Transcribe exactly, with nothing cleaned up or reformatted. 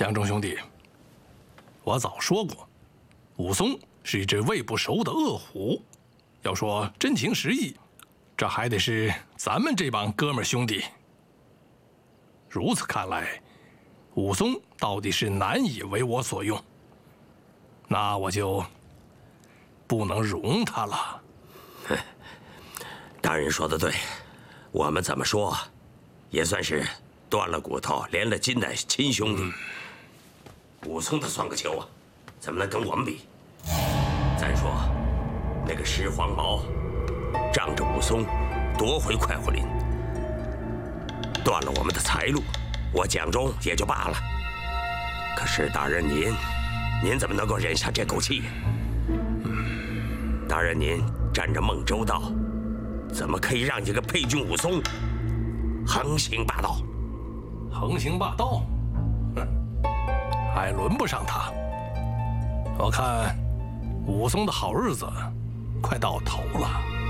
江中兄弟，我早说过，武松是一只喂不熟的恶虎。要说真情实意，这还得是咱们这帮哥们兄弟。如此看来，武松到底是难以为我所用，那我就不能容他了。 大人说的对，我们怎么说，也算是断了骨头连了筋的亲兄弟。嗯、武松他算个球啊，怎么能跟我们比？再说，那个石黄毛仗着武松夺回快活林，断了我们的财路，我蒋忠也就罢了。可是大人您，您怎么能够忍下这口气？嗯、大人您占着孟州道，怎么可以让一个沛郡武松横行霸道？ 横行霸道？哼，还轮不上他。我看武松的好日子快到头了。